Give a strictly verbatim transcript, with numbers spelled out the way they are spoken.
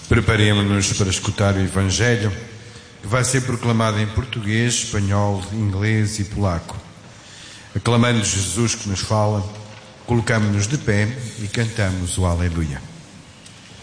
Preparemos-nos para escutar o Evangelho, que vai ser proclamado em português, espanhol, inglês e polaco. Aclamando Jesus que nos fala, colocamos-nos de pé e cantamos o Aleluia.